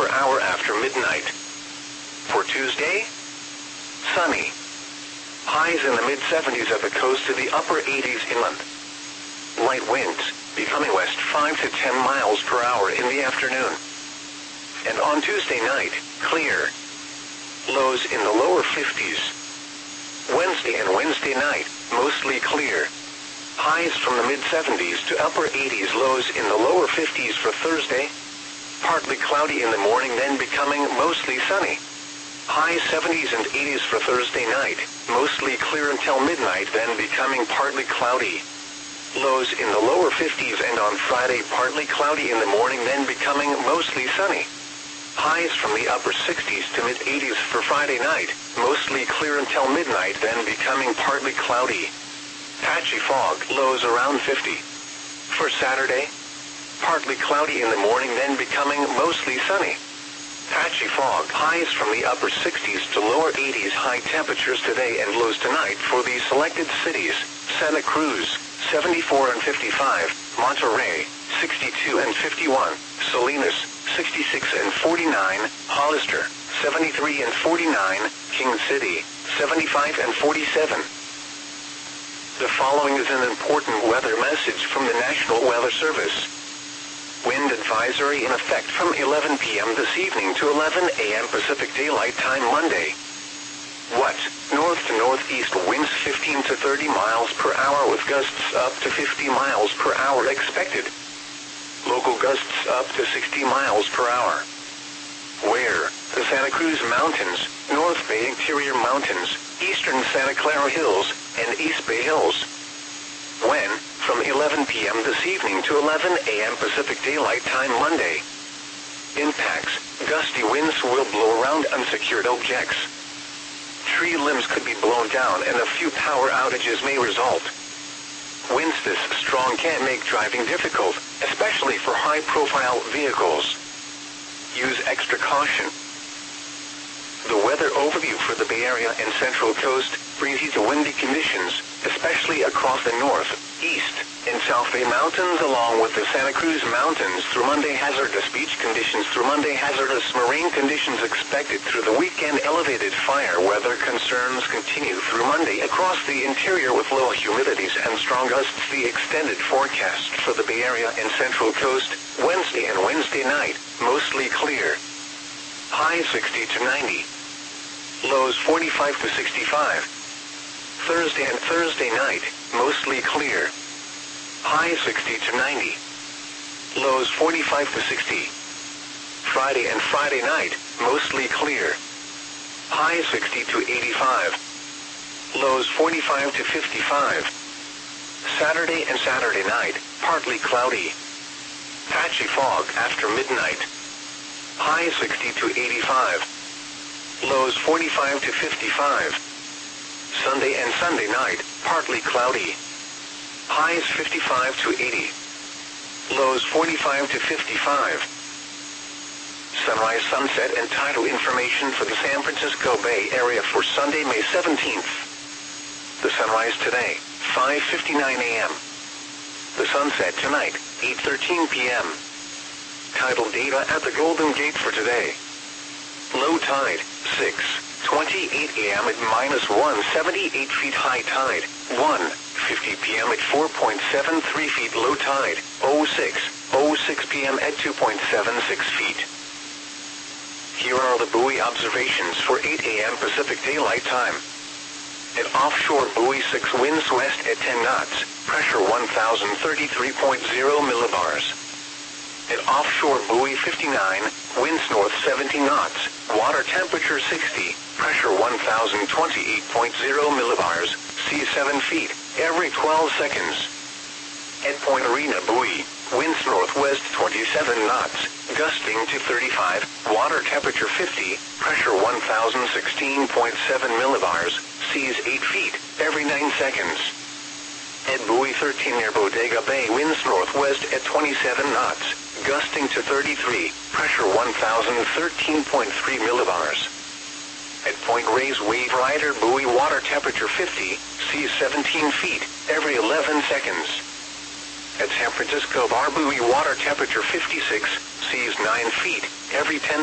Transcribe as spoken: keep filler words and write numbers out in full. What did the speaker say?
per hour after midnight. For Tuesday, sunny. Highs in the mid seventies at the coast to the upper eighties inland. Light winds, becoming west five to ten miles per hour in the afternoon. And on Tuesday night, clear. Lows in the lower fifties. Wednesday and Wednesday night, mostly clear. Highs from the mid seventies to upper eighties, lows in the lower fifties for Thursday. Partly cloudy in the morning, then becoming mostly sunny. High seventies and eighties for Thursday night, mostly clear until midnight, then becoming partly cloudy. Lows in the lower fifties, and on Friday partly cloudy in the morning, then becoming mostly sunny. Highs from the upper sixties to mid eighties for Friday night, mostly clear until midnight, then becoming partly cloudy. Patchy fog, lows around fifty. For Saturday, partly cloudy in the morning, then becoming mostly sunny. Patchy fog, highs from the upper sixties to lower eighties, high temperatures today and lows tonight for the selected cities: Santa Cruz, seventy-four and fifty-five, Monterey, sixty-two and fifty-one, Salinas, sixty-six and forty-nine, Hollister, seventy-three and forty-nine, King City, seventy-five and forty-seven. The following is an important weather message from the National Weather Service. Wind advisory in effect from eleven p m this evening to eleven a m Pacific Daylight Time Monday. What? North to northeast winds fifteen to thirty miles per hour with gusts up to fifty miles per hour expected. Local gusts up to sixty miles per hour. Where? The Santa Cruz Mountains, North Bay Interior Mountains, Eastern Santa Clara Hills, and East Bay Hills. When? From eleven p m this evening to eleven a m Pacific Daylight Time Monday. Impacts: gusty winds will blow around unsecured objects. Tree limbs could be blown down and a few power outages may result. Winds this strong can make driving difficult, especially for high-profile vehicles. Use extra caution. The weather overview for the Bay Area and Central Coast: breezy to windy conditions, especially across the north, east, and South Bay Mountains along with the Santa Cruz Mountains through Monday. Hazardous beach conditions through Monday. Hazardous marine conditions expected through the weekend. Elevated fire weather concerns continue through Monday across the interior with low humidities and strong gusts. The extended forecast for the Bay Area and Central Coast: Wednesday and Wednesday night, mostly clear. High sixty to ninety. Lows forty-five to sixty-five. Thursday and Thursday night, mostly clear. High sixty to ninety. Lows forty-five to sixty. Friday and Friday night, mostly clear. High sixty to eighty-five. Lows forty-five to fifty-five. Saturday and Saturday night, partly cloudy. Patchy fog after midnight. High sixty to eighty-five. Lows forty-five to fifty-five. Sunday and Sunday night, partly cloudy. Highs fifty-five to eighty. Lows forty-five to fifty-five. Sunrise, sunset, and tidal information for the San Francisco Bay Area for Sunday, May seventeenth. The sunrise today, five fifty-nine a m The sunset tonight, eight thirteen p m Tidal data at the Golden Gate for today. Low tide, six twenty-eight a m at minus one seventy-eight feet. High tide, one fifty p m at four point seven three feet. Low tide, oh six oh six p m at two point seven six feet. Here are the buoy observations for eight a m Pacific Daylight Time. At offshore buoy six, winds west at ten knots, pressure one thousand thirty-three point zero millibars. At offshore buoy fifty-nine, winds north seventy knots, water temperature sixty, pressure one thousand twenty-eight point zero millibars, sea seven feet, every twelve seconds. At Point Arena buoy, winds northwest twenty-seven knots, gusting to thirty-five, water temperature fifty, pressure one thousand sixteen point seven millibars, seas eight feet, every nine seconds. At buoy thirteen near Bodega Bay, winds northwest at twenty-seven knots, gusting to thirty-three, pressure one thousand thirteen point three millibars. At Point Reyes Wave Rider buoy, water temperature fifty, seas seventeen feet, every eleven seconds. At San Francisco Bar buoy, water temperature fifty-six, seas nine feet, every ten